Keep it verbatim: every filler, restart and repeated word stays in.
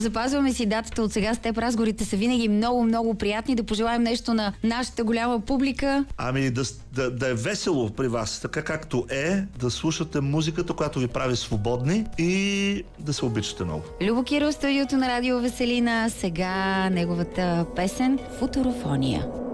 Запазваме си датата от сега с теб. Разговорите са винаги много, много приятни. Да пожелаем нещо на нашата голяма публика. Ами да, да, да е весело при вас, така както е, да слушате музиката, която ви прави свободни и да се обичате много. Любо Кирил, студиото на Радио Веселина. Сега неговата песен «Футурофония».